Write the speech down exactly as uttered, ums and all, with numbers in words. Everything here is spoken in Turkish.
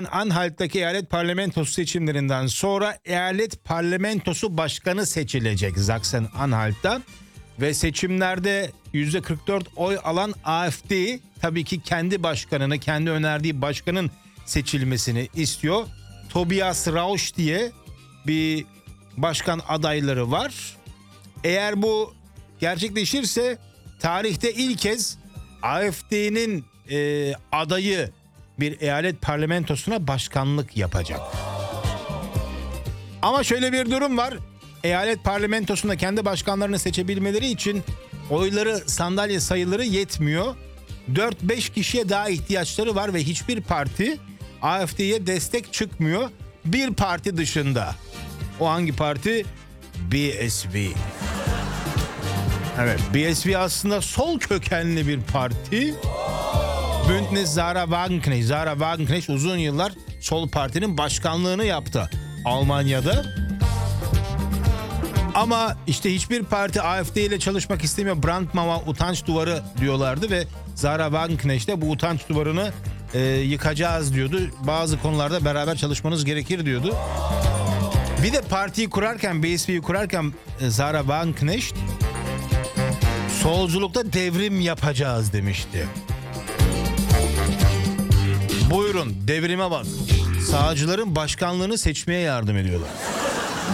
Anhalt'taki eyalet parlamentosu seçimlerinden sonra eyalet parlamentosu başkanı seçilecek Sachsen-Anhalt'ta ve seçimlerde yüzde kırk dört oy alan A F D tabii ki kendi başkanını, kendi önerdiği başkanın seçilmesini istiyor. Tobias Rausch diye bir başkan adayları var. Eğer bu gerçekleşirse tarihte ilk kez A F D'nin e, adayı bir eyalet parlamentosuna başkanlık yapacak. Ama şöyle bir durum var. Eyalet parlamentosunda kendi başkanlarını seçebilmeleri için oyları, sandalye sayıları yetmiyor. dört beş kişiye daha ihtiyaçları var ve hiçbir parti A F D'ye destek çıkmıyor. Bir parti dışında. O hangi parti? B S V. Evet, B S V aslında sol kökenli bir parti. Bündnis Sarah Wagenknecht. Sarah Wagenknecht uzun yıllar Sol Parti'nin başkanlığını yaptı Almanya'da. Ama işte hiçbir parti A F D ile çalışmak istemiyor. Brandmauer utanç duvarı diyorlardı ve Sarah Wagenknecht de bu utanç duvarını e, yıkacağız diyordu. Bazı konularda beraber çalışmanız gerekir diyordu. Bir de partiyi kurarken, B S V'yi kurarken e, Sarah Wagenknecht solculukta devrim yapacağız demişti. Buyurun, devrime bak. Sağcıların başkanlığını seçmeye yardım ediyorlar.